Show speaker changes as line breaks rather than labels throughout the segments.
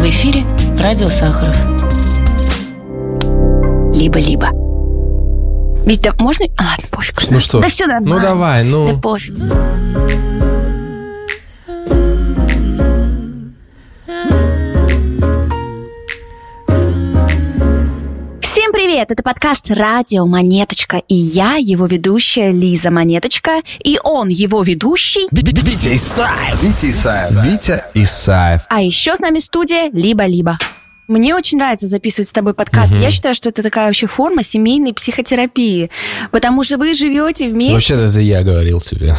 В эфире радио Сахаров.
Либо-либо. Ведь да можно... ладно, пофиг.
Ну что?
Да все нормально.
Ну давай, ну.
Да пофиг. Всем привет! Это подкаст «Радио Монеточка». И я, его ведущая Лиза Монеточка. И он, его ведущий...
Витя Исаев.
А еще с нами студия «Либо-либо». Мне очень нравится записывать с тобой подкаст. Я считаю, что это такая вообще форма семейной психотерапии. Потому что вы живете вместе.
Вообще-то это я говорил тебе.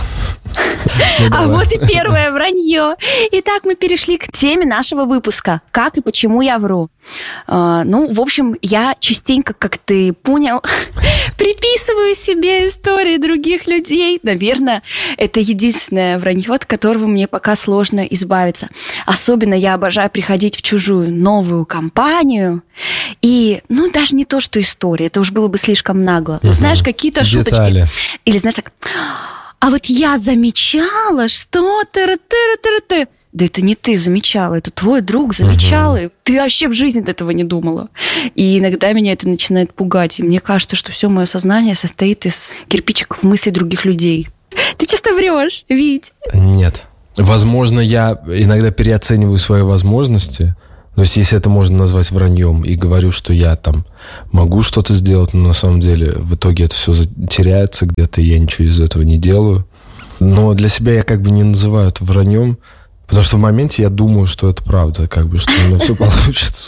А вот и первое вранье. Итак, мы перешли к теме нашего выпуска. Как и почему я вру. Ну, в общем, я частенько, как ты понял, приписываю себе истории других людей. Наверное, это единственное вранье, от которого мне пока сложно избавиться. Особенно я обожаю приходить в чужую новую компанию. И, ну, даже не то, что история, это уж было бы слишком нагло. Но знаешь, какие-то шуточки.
Детали.
Или, знаешь, так... А вот я замечала, что ты. Да это не ты замечала, это твой друг замечал, и ты вообще в жизни до этого не думала. И иногда меня это начинает пугать, и мне кажется, что все мое сознание состоит из кирпичиков мыслей других людей. Ты часто врешь, Вить?
Нет. Возможно, я иногда переоцениваю свои возможности. То есть, если это можно назвать враньем, и говорю, что я там могу что-то сделать, но на самом деле в итоге это все теряется где-то, и я ничего из этого не делаю. Но для себя я как бы не называю это враньем, потому что в моменте я думаю, что это правда, как бы, что у меня все получится.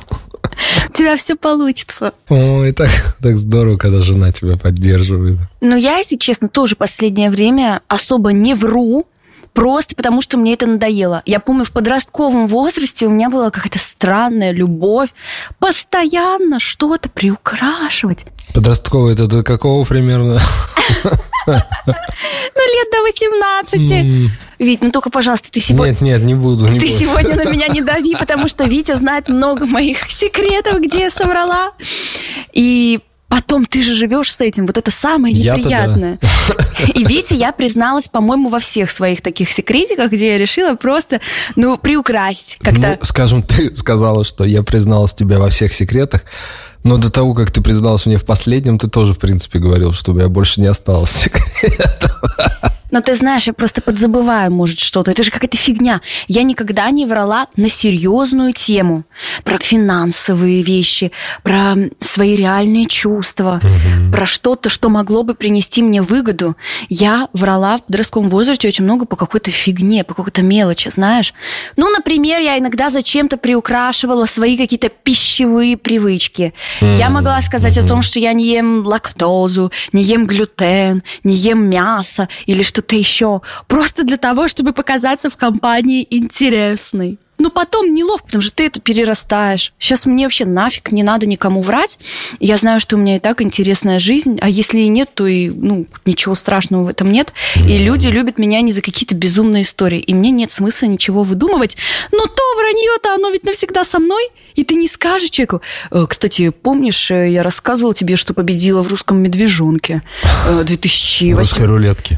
У тебя все получится.
Ой, так здорово, когда жена тебя поддерживает.
Но я, если честно, тоже последнее время особо не вру, просто потому, что мне это надоело. Я помню, в подростковом возрасте у меня была какая-то странная любовь постоянно что-то приукрашивать.
Подростковый это до какого примерно?
Ну, лет до 18. Вить, ну только, пожалуйста, ты сегодня...
Нет, не буду.
Ты сегодня на меня не дави, потому что Витя знает много моих секретов, где я соврала. И... Потом ты же живешь с этим, вот это самое неприятное. И Вите я призналась, по-моему, во всех своих таких секретиках, где я решила просто, приукрасить как-то.
Ну, скажем, ты сказала, что я призналась тебе во всех секретах, но до того, как ты призналась мне в последнем, ты тоже, в принципе, говорил, что у меня больше не осталось секретов.
Но ты знаешь, я просто подзабываю, может, что-то. Это же какая-то фигня. Я никогда не врала на серьезную тему. Про финансовые вещи, про свои реальные чувства, про что-то, что могло бы принести мне выгоду. Я врала в подростковом возрасте очень много по какой-то фигне, по какой-то мелочи, знаешь. Ну, например, я иногда зачем-то приукрашивала свои какие-то пищевые привычки. Я могла сказать о том, что я не ем лактозу, не ем глютен, не ем мясо или что-то еще, просто для того, чтобы показаться в компании интересной. Но потом неловко, потому что ты это перерастаешь. Сейчас мне вообще нафиг не надо никому врать. Я знаю, что у меня и так интересная жизнь, а если и нет, то и ничего страшного в этом нет. И люди любят меня не за какие-то безумные истории. И мне нет смысла ничего выдумывать. Но то вранье-то, оно ведь навсегда со мной. И ты не скажешь человеку: кстати, помнишь, я рассказывала тебе, что победила в русском медвежонке 2008...
русской рулетке.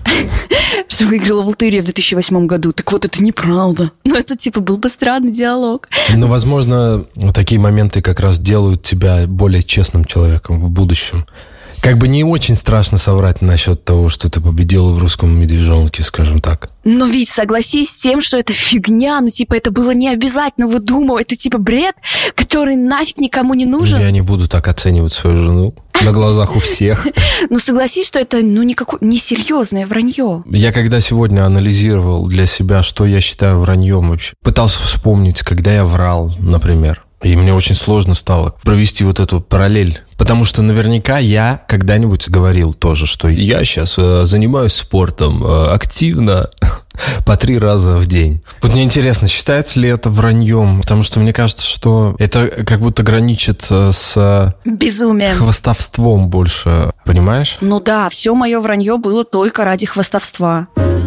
Что выиграла в лотерею в 2008 году. Так вот, это неправда. Но это был бы странный диалог.
Но, возможно, такие моменты как раз делают тебя более честным человеком в будущем. Как бы не очень страшно соврать насчет того, что ты победила в русском медвежонке, скажем так.
Но ведь согласись с тем, что это фигня, это было не обязательно выдумывать, это бред, который нафиг никому не нужен.
Я не буду так оценивать свою жену на глазах у всех.
Ну согласись, что это никакое несерьезное вранье.
Я когда сегодня анализировал для себя, что я считаю враньем вообще, пытался вспомнить, когда я врал, например. И мне очень сложно стало провести вот эту параллель. Потому что наверняка я когда-нибудь говорил тоже, что я сейчас занимаюсь спортом активно по 3 раза в день. Вот мне интересно, считается ли это враньем? Потому что мне кажется, что это как будто граничит с...
безумием.
Хвастовством больше, понимаешь?
Ну да, все мое вранье было только ради хвастовства.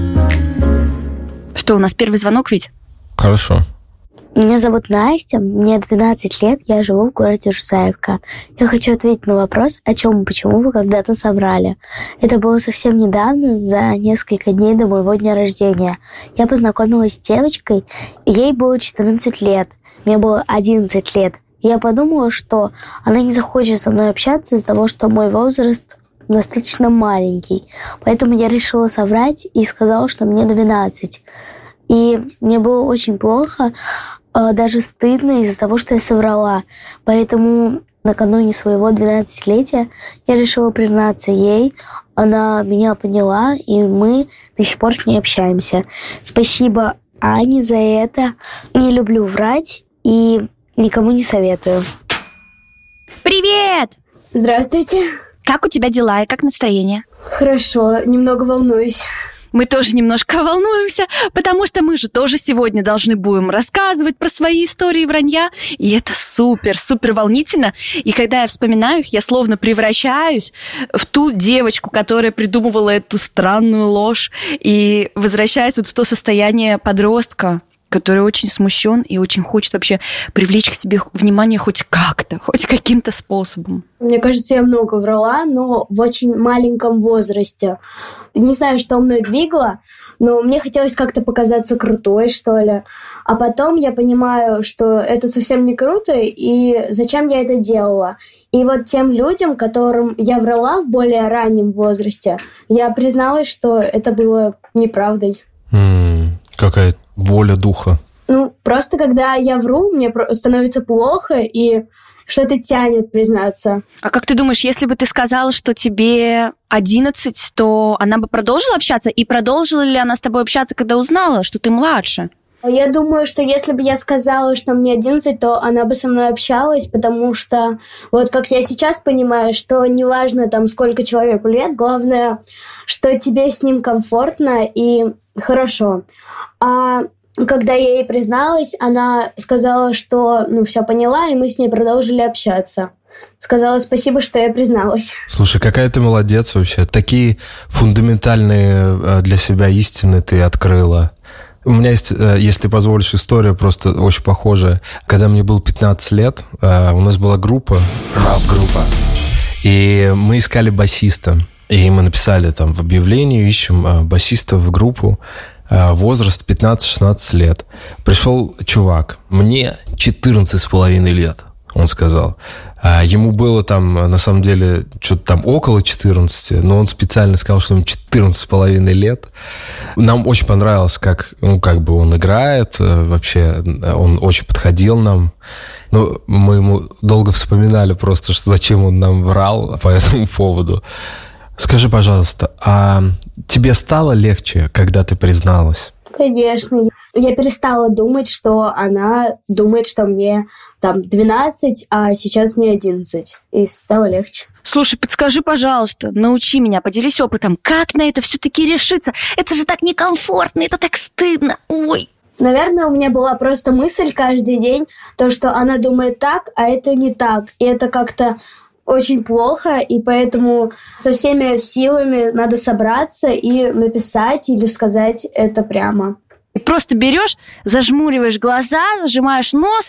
Что, у нас первый звонок, Вить?
Хорошо.
Меня зовут Настя, мне 12 лет, я живу в городе Рузаевка. Я хочу ответить на вопрос, о чем и почему вы когда-то соврали. Это было совсем недавно, за несколько дней до моего дня рождения. Я познакомилась с девочкой, и ей было 14 лет. мне было 11 лет. Я подумала, что она не захочет со мной общаться из-за того, что мой возраст достаточно маленький. Поэтому я решила соврать и сказала, что мне 12. И мне было очень плохо, даже стыдно из-за того, что я соврала. Поэтому накануне своего 12-летия я решила признаться ей. Она меня поняла, и мы до сих пор с ней общаемся. Спасибо Ане за это. Не люблю врать и никому не советую.
Привет!
Здравствуйте.
Как у тебя дела и как настроение?
Хорошо, немного волнуюсь.
Мы тоже немножко волнуемся, потому что мы же тоже сегодня должны будем рассказывать про свои истории вранья, и это супер волнительно. И когда я вспоминаю их, я словно превращаюсь в ту девочку, которая придумывала эту странную ложь, и возвращаюсь вот в то состояние подростка, который очень смущен и очень хочет вообще привлечь к себе внимание хоть как-то, хоть каким-то способом.
Мне кажется, я много врала, но в очень маленьком возрасте. Не знаю, что мной двигало, но мне хотелось как-то показаться крутой, что ли. А потом я понимаю, что это совсем не круто, и зачем я это делала. И вот тем людям, которым я врала в более раннем возрасте, я призналась, что это было неправдой.
Какая воля духа.
Просто когда я вру, мне становится плохо, и что-то тянет признаться.
А как ты думаешь, если бы ты сказала, что тебе 11, то она бы продолжила общаться? И продолжила ли она с тобой общаться, когда узнала, что ты младше?
Я думаю, что если бы я сказала, что мне 11, то она бы со мной общалась, потому что, вот как я сейчас понимаю, что неважно там сколько человеку лет, главное, что тебе с ним комфортно и хорошо. А когда я ей призналась, она сказала, что, все поняла, и мы с ней продолжили общаться. Сказала спасибо, что я призналась.
Слушай, какая ты молодец вообще. Такие фундаментальные для себя истины ты открыла. У меня есть, если позволишь, история просто очень похожая. Когда мне было 15 лет, у нас была группа, рап-группа, и мы искали басиста. И мы написали там в объявлении, ищем басиста в группу, возраст 15-16 лет. Пришел чувак, мне 14,5 лет, он сказал. Ему было там, на самом деле, что-то там около 14, но он специально сказал, что ему 14,5 лет. Нам очень понравилось, как он играет, вообще он очень подходил нам. Но мы ему долго вспоминали просто, что зачем он нам врал по этому поводу. Скажи, пожалуйста, а тебе стало легче, когда ты призналась?
Конечно. Я перестала думать, что она думает, что мне там 12, а сейчас мне 11. И стало легче.
Слушай, подскажи, пожалуйста, научи меня, поделись опытом. Как на это все-таки решиться? Это же так некомфортно, это так стыдно. Ой.
Наверное, у меня была просто мысль каждый день, то, что она думает так, а это не так. И это как-то очень плохо, и поэтому со всеми силами надо собраться и написать или сказать это прямо.
И просто берешь, зажмуриваешь глаза, зажимаешь нос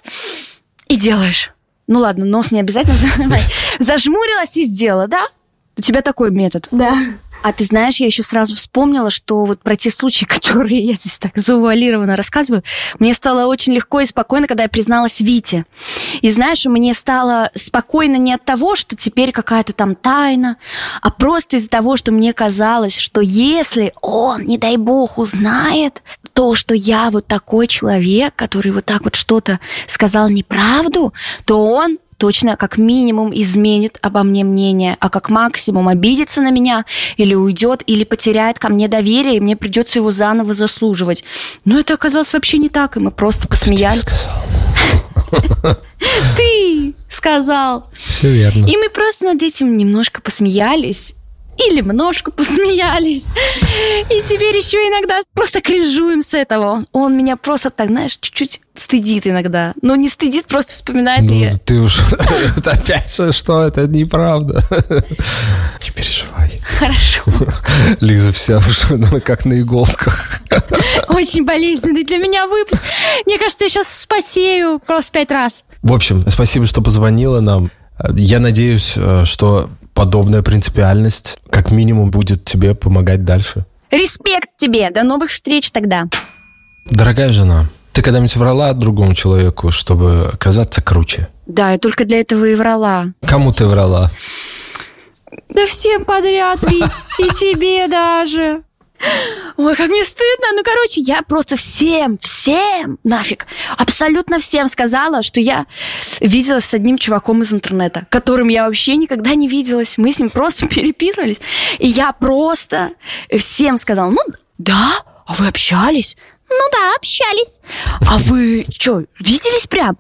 и делаешь. Ну ладно, нос не обязательно зажимать. Зажмурилась и сделала, да? У тебя такой метод.
Да.
А ты знаешь, я еще сразу вспомнила, что вот про те случаи, которые я здесь так завуалированно рассказываю, мне стало очень легко и спокойно, когда я призналась Вите. И знаешь, мне стало спокойно не от того, что теперь какая-то там тайна, а просто из-за того, что мне казалось, что если он, не дай бог, узнает то, что я вот такой человек, который вот так вот что-то сказал неправду, то он точно как минимум изменит обо мне мнение, а как максимум обидится на меня или уйдет, или потеряет ко мне доверие, и мне придется его заново заслуживать. Но это оказалось вообще не так, и мы просто посмеялись.
Кто тебе сказал?
Ты сказал.
Все верно.
И мы просто над этим немножко посмеялись. Или немножко посмеялись. И теперь еще иногда просто кринжуем с этого. Он меня просто так, знаешь, чуть-чуть стыдит иногда. Но не стыдит, просто вспоминает.
Ты уж опять что? Это неправда. Не переживай.
Хорошо.
Лиза вся уже как на иголках.
Очень болезненный для меня выпуск. Мне кажется, я сейчас вспотею просто 5 раз.
В общем, спасибо, что позвонила нам. Я надеюсь, что подобная принципиальность как минимум будет тебе помогать дальше.
Респект тебе. До новых встреч тогда.
Дорогая жена, Ты когда-нибудь врала другому человеку, чтобы казаться круче?
Да, я только для этого и врала.
Кому ты врала?
Да всем подряд, Вить, и тебе даже. Ой, как мне стыдно. Ну, короче, я просто всем нафиг, абсолютно всем сказала, что я виделась с одним чуваком из интернета, которым я вообще никогда не виделась. Мы с ним просто переписывались. И я просто всем сказала, ну, да, а вы общались? Ну да, общались. А вы что, виделись прям?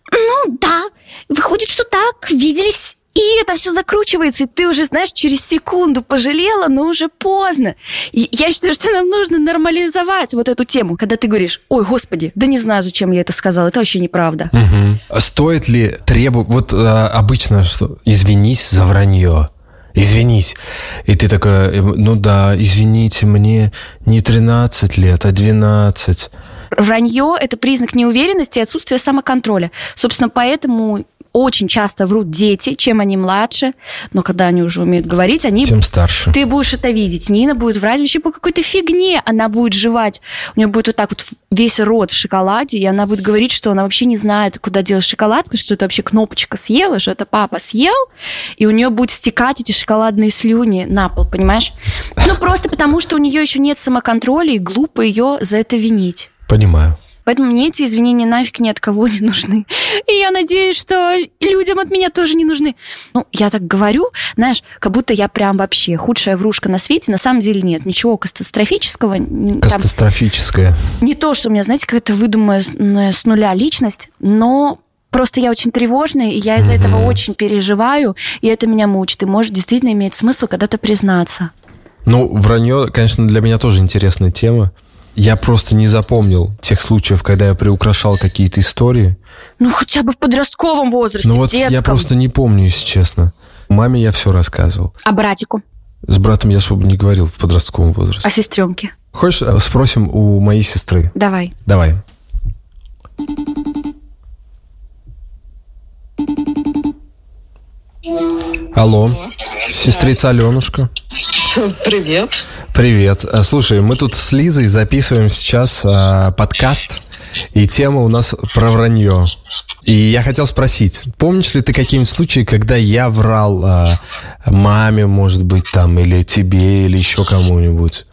Ну да, выходит, что так, виделись. И это все закручивается, и ты уже, знаешь, через секунду пожалела, но уже поздно. И я считаю, что нам нужно нормализовать вот эту тему, когда ты говоришь, ой, господи, да не знаю, зачем я это сказала, это вообще неправда.
Угу. Стоит ли требовать, вот обычно, что извинись за вранье, извинись. И ты такая, ну да, извините, мне не 13 лет, а 12.
Вранье – это признак неуверенности и отсутствия самоконтроля. Собственно, поэтому очень часто врут дети, чем они младше, но когда они уже умеют говорить, они...
Тем старше.
Ты будешь это видеть. Нина будет врать вообще по какой-то фигне. Она будет жевать. У нее будет вот так вот весь рот в шоколаде, и она будет говорить, что она вообще не знает, куда делать шоколадку, что это вообще кнопочка съела, что это папа съел, и у нее будут стекать эти шоколадные слюни на пол, понимаешь? Ну, просто потому, что у нее еще нет самоконтроля, и глупо ее за это винить.
Понимаю.
Поэтому мне эти извинения нафиг ни от кого не нужны. И я надеюсь, что людям от меня тоже не нужны. Ну, я так говорю, знаешь, как будто я прям вообще худшая врушка на свете. На самом деле нет, ничего катастрофического.
Катастрофическое.
Не то, что у меня, знаете, какая-то выдуманная с нуля личность, но просто я очень тревожная, и я из-за этого очень переживаю, и это меня мучит. И может действительно имеет смысл когда-то признаться.
Ну, вранье, конечно, для меня тоже интересная тема. Я просто не запомнил тех случаев, когда я приукрашал какие-то истории.
Ну, хотя бы в подростковом возрасте,
ну,
в
вот
детском.
Я просто не помню, если честно. Маме я все рассказывал.
А братику?
С братом я особо не говорил в подростковом возрасте.
А сестренке?
Хочешь, спросим у моей сестры?
Давай.
Алло, сестрица Аленушка.
Привет.
Привет. Слушай, мы тут с Лизой записываем сейчас подкаст, и тема у нас про вранье. И я хотел спросить, помнишь ли ты какие-нибудь случаи, когда я врал маме, может быть, там, или тебе, или еще кому-нибудь?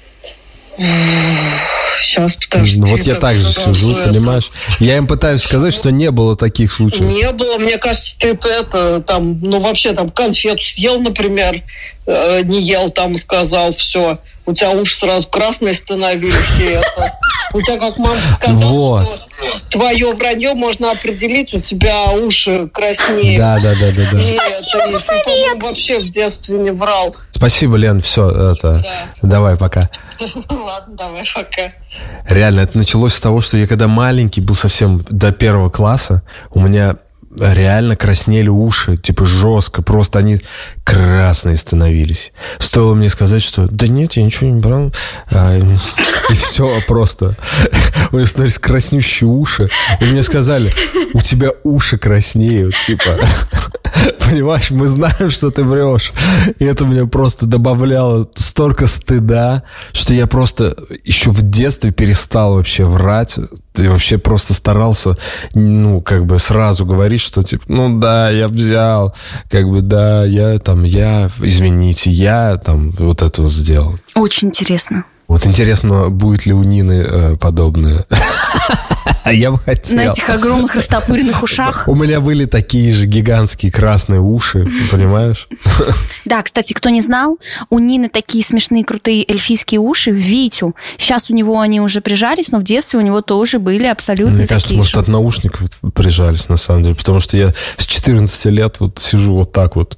Сейчас, подожди.
Ну, вот я так же сижу, понимаешь? Я им пытаюсь сказать, что не было таких случаев.
Не было, мне кажется, ты это, там, ну, вообще, там, конфету съел, например, не ел, там, сказал, все. У тебя уши сразу красные становились, и это... У тебя, как мама сказала,
вот.
Что твое вранье можно определить, у тебя уши краснеют.
Да.
Спасибо за совет!
Ты вообще в детстве не врал.
Спасибо, Лен, все, это...
Да.
Давай, пока.
Ладно, давай, пока.
Реально, это началось с того, что я когда маленький был совсем до 1 класса, у меня реально краснели уши, типа жестко, просто они красные становились. Стоило мне сказать, что да нет, я ничего не брал, и все просто. У меня становились краснющие уши, и мне сказали, у тебя уши краснеют, типа... Понимаешь, мы знаем, что ты врешь. И это мне просто добавляло столько стыда, что я просто еще в детстве перестал вообще врать. И вообще просто старался, ну, как бы сразу говорить, что типа, ну да, я взял, как бы да, извините, я там вот это вот сделал.
Очень интересно.
Вот интересно, будет ли у Нины подобное. Я бы хотел.
На этих огромных растопыренных ушах.
У меня были такие же гигантские красные уши, понимаешь?
Да, кстати, кто не знал, у Нины такие смешные, крутые эльфийские уши в Витю. Сейчас у него они уже прижались, но в детстве у него тоже были абсолютно
Мне кажется,
такие
может,
же.
от наушников прижались, на самом деле. Потому что я с 14 лет вот сижу вот так вот.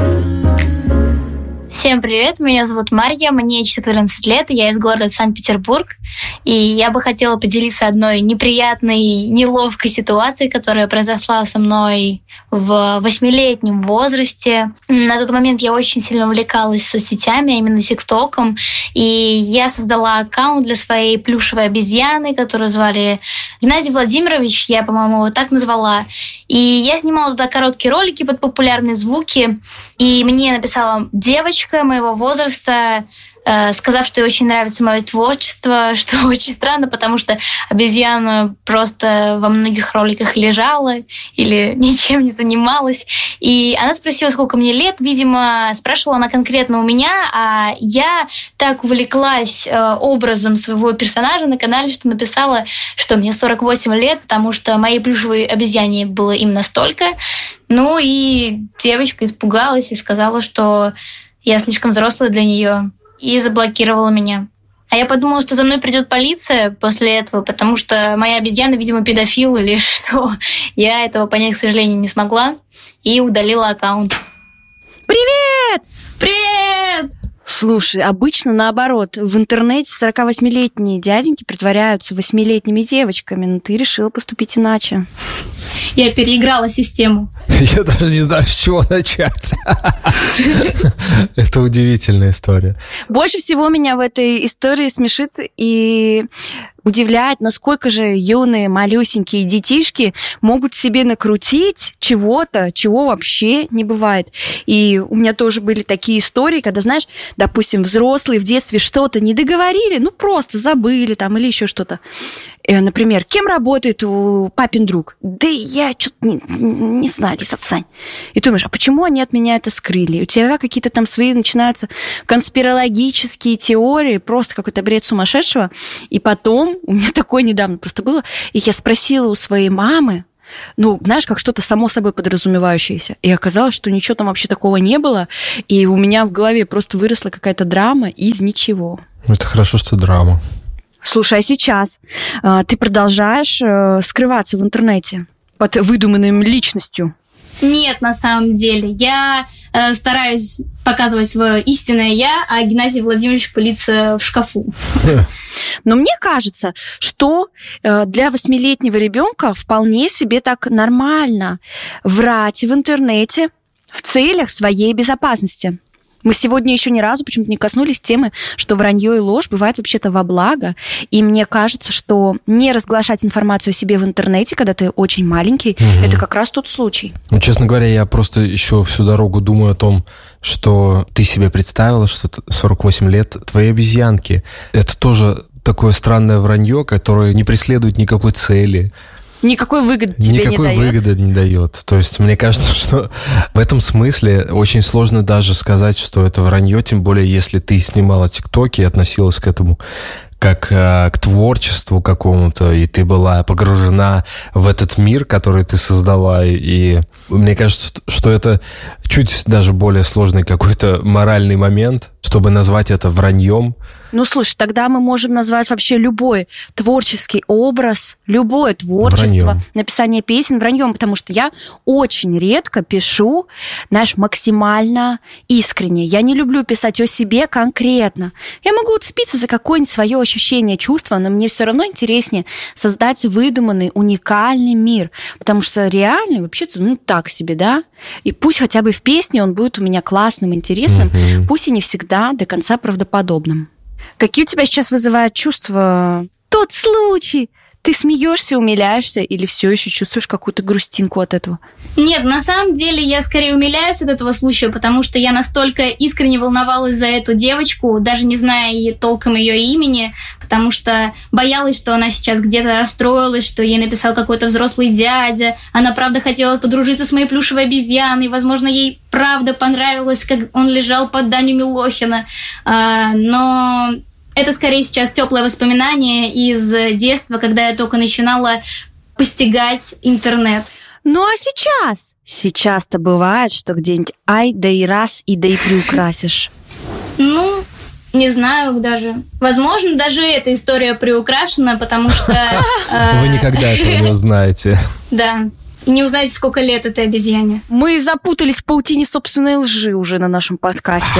Всем привет, меня зовут Марья, мне 14 лет, я из города Санкт-Петербург, и я бы хотела поделиться одной неприятной, неловкой ситуацией, которая произошла со мной в 8-летнем возрасте. На тот момент я очень сильно увлекалась соцсетями, а именно ТикТоком, и я создала аккаунт для своей плюшевой обезьяны, которую звали Геннадий Владимирович, я, по-моему, его так назвала, и я снимала туда короткие ролики под популярные звуки, и мне написала девочка моего возраста, сказав, что ей очень нравится мое творчество, что очень странно, потому что обезьяна просто во многих роликах лежала или ничем не занималась. И она спросила, сколько мне лет. Видимо, спрашивала она конкретно у меня, а я так увлеклась образом своего персонажа на канале, что написала, что мне 48 лет, потому что моей плюшевой обезьяне было именно столько. Ну и девочка испугалась и сказала, что я слишком взрослая для нее, и заблокировала меня. А я подумала, что за мной придет полиция после этого, потому что моя обезьяна, видимо, педофил или что. Я этого понять, к сожалению, не смогла и удалила аккаунт.
Привет!
Привет!
Слушай, обычно наоборот. В интернете 48-летние дяденьки притворяются 8-летними девочками, но ты решила поступить иначе.
Я переиграла систему.
Я даже не знаю, с чего начать. Это удивительная история.
Больше всего меня в этой истории смешит и удивляет, насколько же юные, малюсенькие детишки могут себе накрутить чего-то, чего вообще не бывает. И у меня тоже были такие истории, когда, знаешь, допустим, взрослые в детстве что-то не договорили, ну, просто забыли там или еще что-то. Например, кем работает у папин друг? Да я что-то не знаю, Лиз, отстань. И думаешь, а почему они от меня это скрыли? У тебя какие-то там свои начинаются конспирологические теории, просто какой-то бред сумасшедшего. И потом, у меня такое недавно просто было, и я спросила у своей мамы, ну, знаешь, как что-то само собой подразумевающееся. И оказалось, что ничего там вообще такого не было, и у меня в голове просто выросла какая-то драма из ничего.
Это хорошо, что драма.
Слушай, а сейчас ты продолжаешь скрываться в интернете под выдуманной личностью?
Нет, на самом деле. Я стараюсь показывать свое истинное я, а Геннадий Владимирович пылится в шкафу.
Но мне кажется, что для 8-летнего ребенка вполне себе так нормально врать в интернете в целях своей безопасности. Мы сегодня еще ни разу почему-то не коснулись темы, что вранье и ложь бывает вообще-то во благо. И мне кажется, что не разглашать информацию о себе в интернете, когда ты очень маленький, это как раз тот случай.
Ну, честно говоря, я просто еще всю дорогу думаю о том, что ты себе представила, что 48 лет твоей обезьянки. Это тоже такое странное вранье, которое не преследует никакой цели.
Никакой выгоды тебе
Никакой
не дает.
выгоды не дает. То есть, мне кажется, что в этом смысле очень сложно даже сказать, что это вранье, тем более, если ты снимала тиктоки и относилась к этому как к творчеству какому-то, и ты была погружена в этот мир, который ты создала, и мне кажется, что это чуть даже более сложный какой-то моральный момент, чтобы назвать это враньем.
Ну, слушай, тогда мы можем назвать вообще любой творческий образ, любое творчество,
враньем.
Написание песен враньем, потому что я очень редко пишу, знаешь, максимально искренне. Я не люблю писать о себе конкретно. Я могу уцепиться за какое-нибудь свое ощущение, чувство, но мне все равно интереснее создать выдуманный, уникальный мир, потому что реальный вообще-то, ну, так себе, да? И пусть хотя бы в песне он будет у меня классным, интересным, пусть и не всегда до конца правдоподобным. Какие у тебя сейчас вызывают чувства? Тот случай! Ты смеешься, умиляешься или все еще чувствуешь какую-то грустинку от этого?
Нет, на самом деле я скорее умиляюсь от этого случая, потому что я настолько искренне волновалась за эту девочку, даже не зная толком ее имени, потому что боялась, что она сейчас где-то расстроилась, что ей написал какой-то взрослый дядя. Она правда хотела подружиться с моей плюшевой обезьяной, возможно, ей правда понравилось, как он лежал под Даню Милохина. Но это скорее сейчас теплое воспоминание из детства, когда я только начинала постигать интернет.
Ну а сейчас? Сейчас-то бывает, что где-нибудь ай, да и раз, и да и приукрасишь.
Ну, не знаю даже. Возможно, даже эта история приукрашена, потому что...
Вы никогда этого не узнаете.
Да. И не узнаете, сколько лет этой обезьяне.
Мы запутались в паутине собственной лжи уже на нашем подкасте.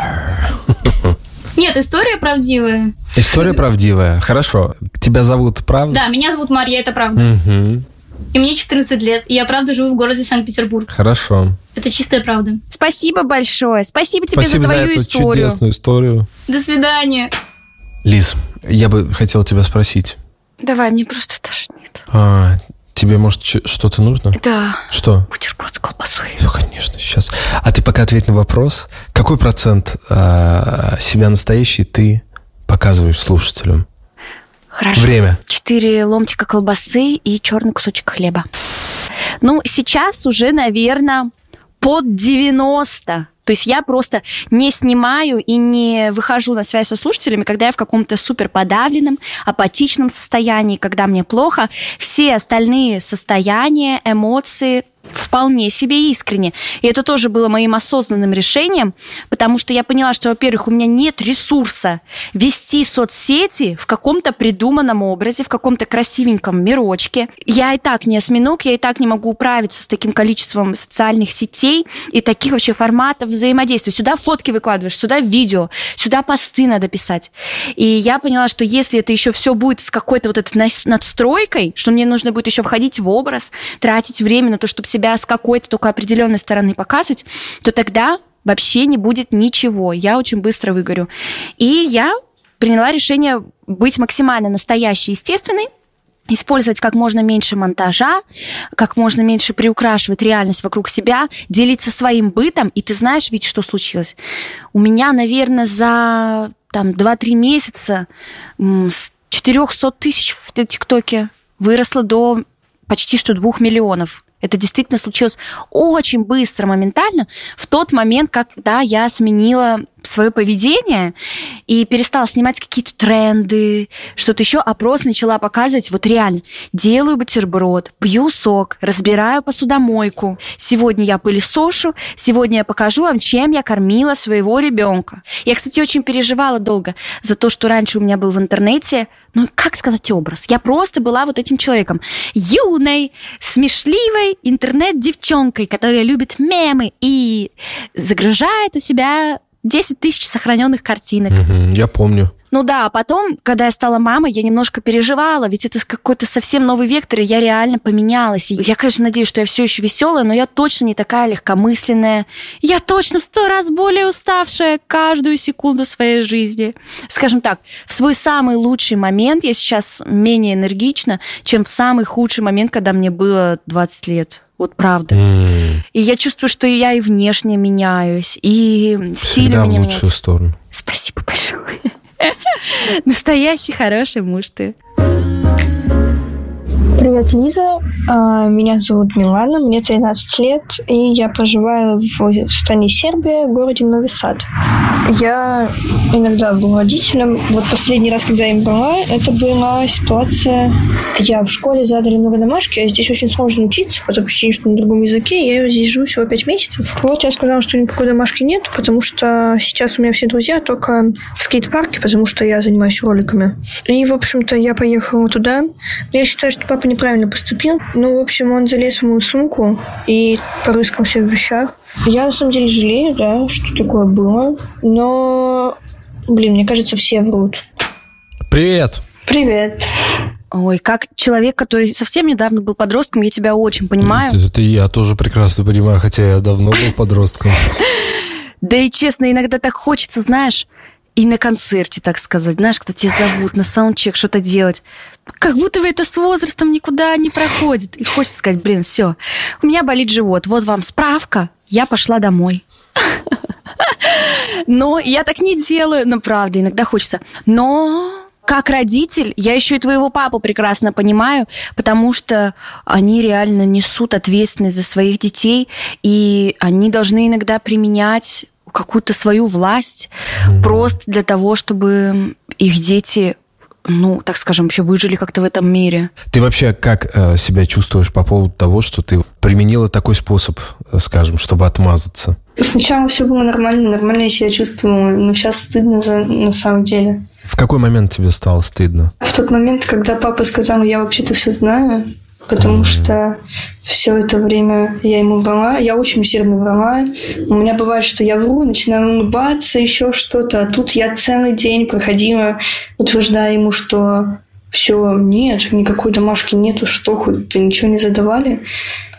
Нет, история правдивая.
История правдивая. Хорошо. Тебя зовут, правда?
Да, меня зовут Марья, это правда. И мне 14 лет, и я правда живу в городе Санкт-Петербург.
Хорошо.
Это чистая правда.
Спасибо большое. Спасибо тебе
Спасибо
за твою
эту
историю.
чудесную историю.
До свидания.
Лиз, я бы хотел тебя спросить.
Давай, мне просто тошнит.
Тебе, может, что-то нужно?
Да.
Что?
Бутерброд с колбасой.
Ну, конечно. конечно, сейчас. А ты пока ответь на вопрос. Какой процент себя настоящий ты показываешь слушателям?
Хорошо.
Время.
4 ломтика колбасы и черный кусочек хлеба. Ну, сейчас уже, наверное, под 90. То есть я просто не снимаю и не выхожу на связь со слушателями, когда я в каком-то супер подавленном, апатичном состоянии, когда мне плохо. Все остальные состояния, эмоции вполне себе искренне. И это тоже было моим осознанным решением, потому что я поняла, что, во-первых, у меня нет ресурса вести соцсети в каком-то придуманном образе, в каком-то красивеньком мирочке. Я и так не осьминог, я и так не могу управиться с таким количеством социальных сетей и таких вообще форматов взаимодействия. Сюда фотки выкладываешь, сюда видео, сюда посты надо писать. И я поняла, что если это еще все будет с какой-то вот этой надстройкой, что мне нужно будет еще входить в образ, тратить время на то, чтобы себя с какой-то только определенной стороны показывать, то тогда вообще не будет ничего. Я очень быстро выгорю. И я приняла решение быть максимально настоящей, естественной, использовать как можно меньше монтажа, как можно меньше приукрашивать реальность вокруг себя, делиться своим бытом. И ты знаешь, ведь что случилось? У меня, наверное, за 2-3 месяца с 400 тысяч в ТикТоке выросло до почти что 2 миллионов. Это действительно случилось очень быстро, моментально, в тот момент, когда я сменила свое поведение и перестала снимать какие-то тренды, что-то еще, а просто начала показывать вот реально. Делаю бутерброд, пью сок, разбираю посудомойку. Сегодня я пылесошу, сегодня я покажу вам, чем я кормила своего ребенка. Я, кстати, очень переживала долго за то, что раньше у меня был в интернете, как сказать, образ. Я просто была вот этим человеком. Юной, смешливой интернет-девчонкой, которая любит мемы и загружает у себя 10 тысяч сохраненных картинок.
Я помню.
А потом, когда я стала мамой, я немножко переживала, ведь это какой-то совсем новый вектор, и я реально поменялась. И я, конечно, надеюсь, что я все еще веселая, но я точно не такая легкомысленная. Я точно в 100 раз более уставшая каждую секунду своей жизни. Скажем так, в свой самый лучший момент я сейчас менее энергична, чем в самый худший момент, когда мне было 20 лет. Вот правда. И я чувствую, что я и внешне меняюсь, и стиль у меня меняется. Всегда в
лучшую сторону.
Спасибо большое. Настоящий хороший муж ты.
Привет, Лиза. Меня зовут Милана, мне 13 лет, и я проживаю в стране Сербия, в городе Нови Сад. Я иногда вру родителям. Вот последний раз, когда я им врала, это была ситуация... Я в школе задали много домашки, а здесь очень сложно учиться, потому что на другом языке, я здесь живу всего 5 месяцев. Вот я сказала, что никакой домашки нет, потому что сейчас у меня все друзья только в скейт-парке, потому что я занимаюсь роликами. И, в общем-то, я поехала туда. Я считаю, что папа неправильно поступил. В общем, он залез в мою сумку и порыскался в вещах. Я, на самом деле, жалею, да, что такое было. Но, мне кажется, все врут.
Привет!
Привет!
Ой, как человек, который совсем недавно был подростком, я тебя очень понимаю.
Это я тоже прекрасно понимаю, хотя я давно был подростком.
Да и честно, иногда так хочется, знаешь, и на концерте, так сказать, знаешь, когда тебя зовут на саундчек что-то делать. Как будто бы это с возрастом никуда не проходит. И хочется сказать, все, у меня болит живот, вот вам справка, я пошла домой. Но я так не делаю, правда, иногда хочется. Но как родитель, я еще и твоего папу прекрасно понимаю, потому что они реально несут ответственность за своих детей, и они должны иногда применять какую-то свою власть просто для того, чтобы их дети, так скажем, вообще выжили как-то в этом мире.
Ты вообще как себя чувствуешь по поводу того, что ты применила такой способ, скажем, чтобы отмазаться?
Сначала все было нормально я себя чувствовала, но сейчас стыдно на самом деле.
В какой момент тебе стало стыдно?
В тот момент, когда папа сказал, я вообще-то все знаю, потому что все это время я ему врала, я очень сильно врала. У меня бывает, что я вру, начинаю улыбаться, еще что-то, а тут я целый день проходила, утверждая ему, что все, нет, никакой домашки нету, что хоть, ты ничего не задавали.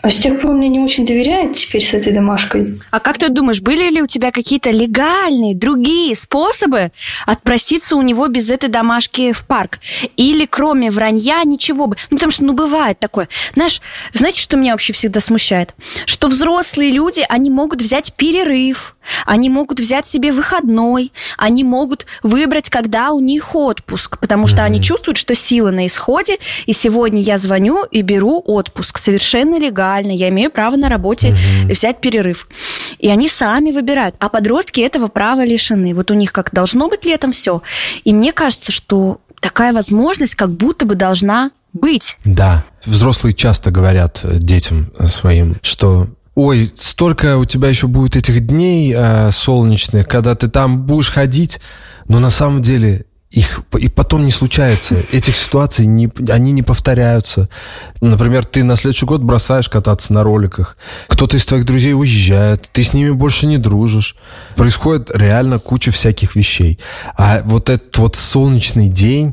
А с тех пор мне не очень доверяет теперь с этой домашкой.
А как ты думаешь, были ли у тебя какие-то легальные, другие способы отпроситься у него без этой домашки в парк? Или кроме вранья ничего бы? Потому что, бывает такое. Знаете, что меня вообще всегда смущает? Что взрослые люди, они могут взять перерыв, они могут взять себе выходной, они могут выбрать, когда у них отпуск, потому что они чувствуют, что сила на исходе, и сегодня я звоню и беру отпуск совершенно легально. Я имею право на работе взять перерыв. И они сами выбирают. А подростки этого права лишены. Вот у них как должно быть летом все. И мне кажется, что такая возможность как будто бы должна быть.
Да. Взрослые часто говорят детям своим, что ой, столько у тебя еще будет этих дней солнечных, когда ты там будешь ходить, но на самом деле их и потом не случается. Этих ситуаций они не повторяются. Например, ты на следующий год бросаешь кататься на роликах. Кто-то из твоих друзей уезжает, ты с ними больше не дружишь. Происходит реально куча всяких вещей. А вот этот вот солнечный день,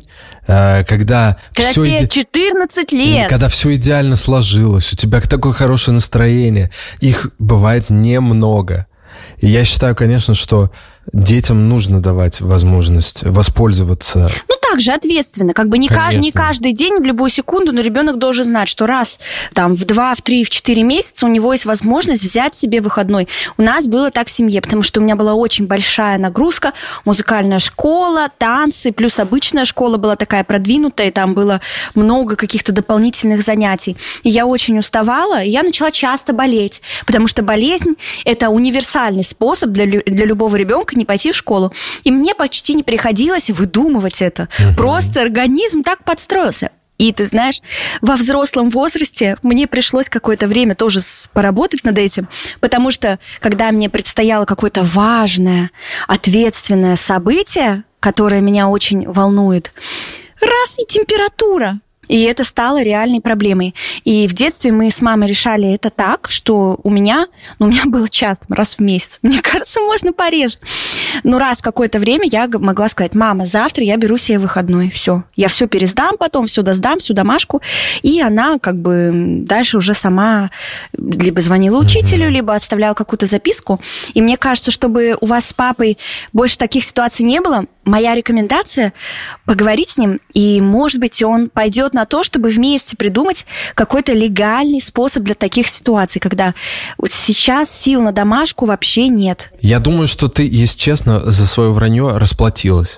когда
тебе 14 лет.
Когда все идеально сложилось, у тебя такое хорошее настроение, их бывает немного. И я считаю, конечно, что детям нужно давать возможность воспользоваться.
Также ответственно. Как бы не каждый день, в любую секунду, но ребенок должен знать, что раз в 2, в 3, в 4 месяца у него есть возможность взять себе выходной. У нас было так в семье, потому что у меня была очень большая нагрузка. Музыкальная школа, танцы, плюс обычная школа была такая продвинутая, и там было много каких-то дополнительных занятий. И я очень уставала, и я начала часто болеть, потому что болезнь – это универсальный способ для любого ребенка не пойти в школу. И мне почти не приходилось выдумывать это. Просто организм так подстроился. И ты знаешь, во взрослом возрасте мне пришлось какое-то время тоже поработать над этим, потому что когда мне предстояло какое-то важное, ответственное событие, которое меня очень волнует, раз и температура. И это стало реальной проблемой. И в детстве мы с мамой решали это так, что у меня было часто, раз в месяц. Мне кажется, можно пореже. Но раз в какое-то время я могла сказать: мама, завтра я беру себе выходной. Все. Я все пересдам потом, все досдам, всю домашку. И она дальше уже сама либо звонила учителю, либо оставляла какую-то записку. И мне кажется, чтобы у вас с папой больше таких ситуаций не было, моя рекомендация – поговорить с ним, и, может быть, он пойдет на то, чтобы вместе придумать какой-то легальный способ для таких ситуаций, когда вот сейчас сил на домашку вообще нет.
Я думаю, что ты, если честно, за свое вранье расплатилась.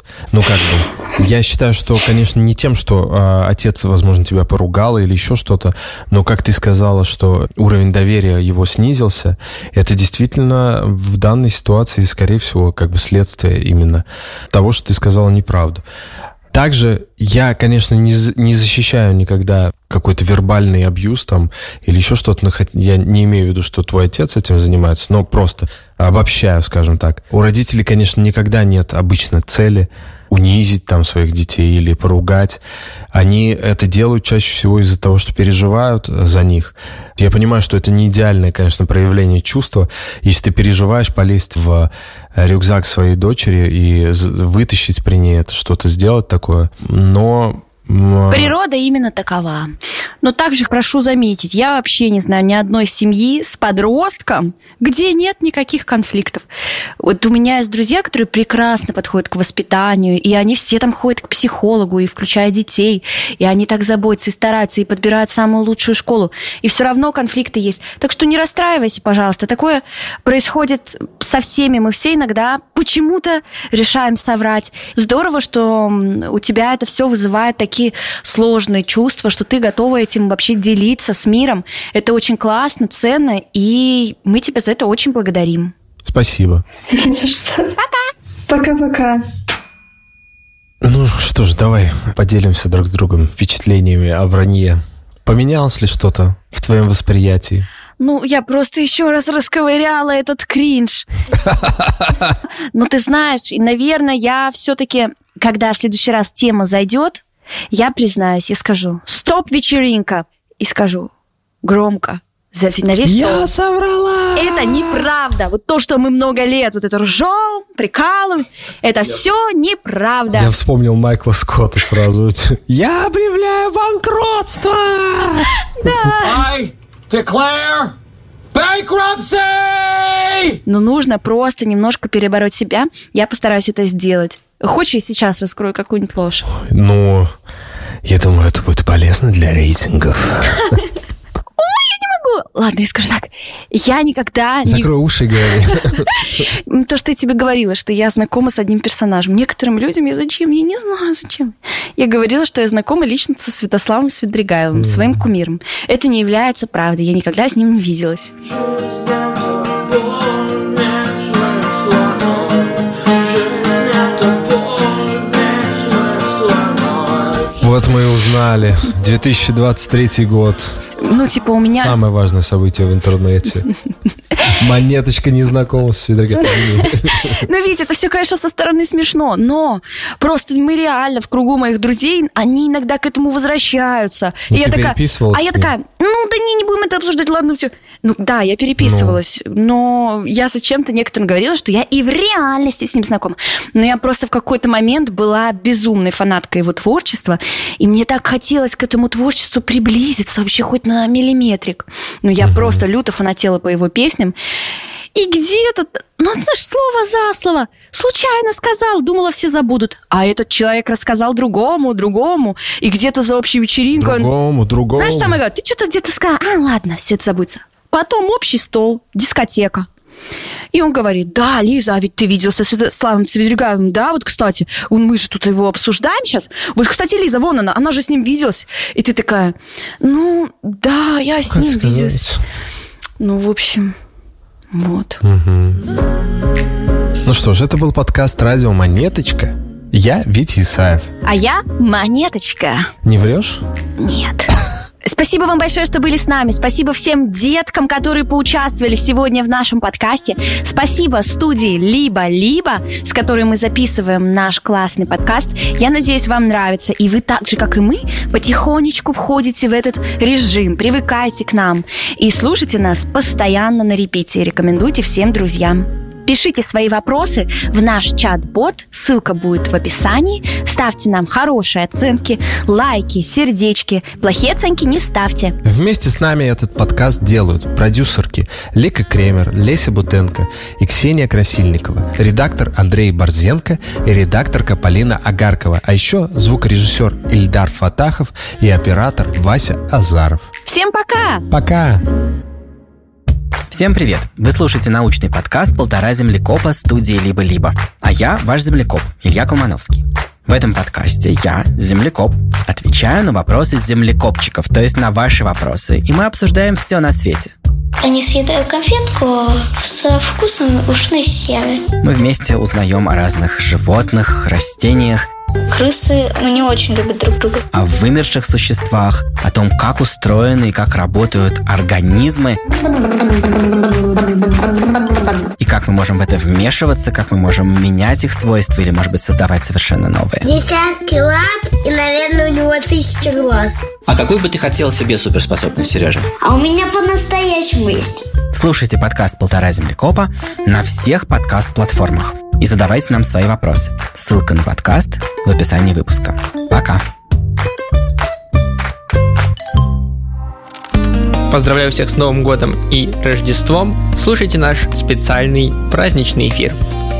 Я считаю, что, конечно, не тем, что отец, возможно, тебя поругал или еще что-то, но, как ты сказала, что уровень доверия его снизился, это действительно в данной ситуации, скорее всего, следствие именно того, что ты сказала неправду. Также я, конечно, не защищаю никогда какой-то вербальный абьюз или еще что-то. Я не имею в виду, что твой отец этим занимается, но просто обобщаю, скажем так. У родителей, конечно, никогда нет обычно цели унизить своих детей или поругать. Они это делают чаще всего из-за того, что переживают за них. Я понимаю, что это не идеальное, конечно, проявление чувства. Если ты переживаешь, полезть в рюкзак своей дочери и вытащить при ней это, что-то сделать такое. Но
природа именно такова. Но также прошу заметить, я вообще не знаю ни одной семьи с подростком, где нет никаких конфликтов. Вот у меня есть друзья, которые прекрасно подходят к воспитанию, и они все ходят к психологу, и включая детей, и они так заботятся и стараются, и подбирают самую лучшую школу, и все равно конфликты есть. Так что не расстраивайся, пожалуйста. Такое происходит со всеми. Мы все иногда почему-то решаем соврать. Здорово, что у тебя это все вызывает такие сложные чувства, что ты готова этим вообще делиться с миром. Это очень классно, ценно, и мы тебя за это очень благодарим.
Спасибо.
За что? Пока. Пока-пока.
Ну что ж, давай поделимся друг с другом впечатлениями о вранье. Поменялось ли что-то в твоем восприятии?
Я просто еще раз расковыряла этот кринж. Ты знаешь, и, наверное, я все-таки, когда в следующий раз тема зайдет, я признаюсь и скажу: стоп, вечеринка! И скажу громко, на весь стол:
я соврала!
Это неправда. Вот то, что мы много лет это ржем, прикалываем, это все неправда.
Я вспомнил Майкла Скотта сразу. Я объявляю банкротство!
Да.
declare bankruptcy!
Но нужно просто немножко перебороть себя. Я постараюсь это сделать. Хочешь, я сейчас раскрою какую-нибудь ложь?
Ну, я думаю, это будет полезно для рейтингов.
Ладно, я скажу так. Я никогда
Закрой уши и говори.
То, что я тебе говорила, что я знакома с одним персонажем. Некоторым людям я зачем? Я не знаю, зачем. Я говорила, что я знакома лично со Святославом Свидригайловым, своим кумиром. Это не является правдой. Я никогда с ним не виделась.
Вот мы и узнали. 2023 год.
Ну, типа у меня...
Самое важное событие в интернете. Монеточка не знакома с Свидригайловым.
Ну, видите, это все, конечно, со стороны смешно, но просто мы реально в кругу моих друзей, они иногда к этому возвращаются.
Ну,
и я
ты
такая,
переписывалась
я
с ним?
такая, ну, да не будем это обсуждать, ладно, все. Ну, да, я переписывалась, но я зачем-то некоторым говорила, что я и в реальности с ним знакома. Но я просто в какой-то момент была безумной фанаткой его творчества, и мне так хотелось к этому творчеству приблизиться вообще хоть на миллиметрик. Ну, я просто люто фанатела по его песням. И где-то, ну, это ж слово за слово, случайно сказал, думала, все забудут. А этот человек рассказал другому, и где-то за общей вечеринкой...
Другому.
Знаешь, самое главное, ты что-то где-то сказал, ладно, все это забудется. Потом общий стол, дискотека. И он говорит, да, Лиза, а ведь ты видел со Святославом Свидригайловым, да, вот, кстати, мы же тут его обсуждаем сейчас. Вот, кстати, Лиза, вон она же с ним виделась. И ты такая, ну, да, я с ним виделась. Ну, в общем, вот.
Ну что ж, это был подкаст «Радио Монеточка». Я Витя Исаев.
А я Монеточка.
Не врешь?
Нет. Спасибо вам большое, что были с нами. Спасибо всем деткам, которые поучаствовали сегодня в нашем подкасте. Спасибо студии «Либо-либо», с которой мы записываем наш классный подкаст. Я надеюсь, вам нравится. И вы так же, как и мы, потихонечку входите в этот режим, привыкайте к нам и слушайте нас постоянно на репите. Рекомендуйте всем друзьям. Пишите свои вопросы в наш чат-бот, ссылка будет в описании. Ставьте нам хорошие оценки, лайки, сердечки. Плохие оценки не ставьте.
Вместе с нами этот подкаст делают продюсерки Лика Кремер, Леся Бутенко и Ксения Красильникова, редактор Андрей Борзенко и редакторка Полина Агаркова, а еще звукорежиссер Ильдар Фатахов и оператор Вася Азаров.
Всем пока!
Пока!
Всем привет! Вы слушаете научный подкаст «Полтора землекопа» студии «Либо-либо». А я ваш землекоп, Илья Колмановский. В этом подкасте я, землекоп, отвечаю на вопросы землекопчиков, то есть на ваши вопросы, и мы обсуждаем все на свете.
Они съедают конфетку со вкусом ушной серы.
Мы вместе узнаем о разных животных, растениях,
Крысы не очень любят друг друга.
О вымерших существах, о том, как устроены и как работают организмы. И как мы можем в это вмешиваться, как мы можем менять их свойства или, может быть, создавать совершенно новые.
Десятки лап и, наверное, у него 1000 глаз.
А какую бы ты хотел себе суперспособность, Сережа?
А у меня по-настоящему есть.
Слушайте подкаст «Полтора землекопа» на всех подкаст-платформах. И задавайте нам свои вопросы. Ссылка на подкаст в описании выпуска. Пока!
Поздравляю всех с Новым годом и Рождеством. Слушайте наш специальный праздничный эфир.